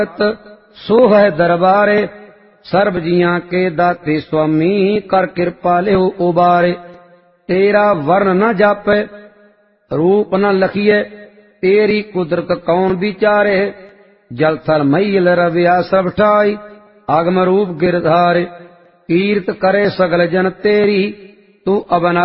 सो है दरबारे सर्ब जियां के दाते स्वामी कर कृपा लियो उबारे। तेरा वर्ण न जापे रूप न लखिए तेरी कुदरत कौन विचारे। जल थल मैल रविया सब ठाई आगम रूप गिरधारे। कीर्त करे सगल जन तेरी तू अबना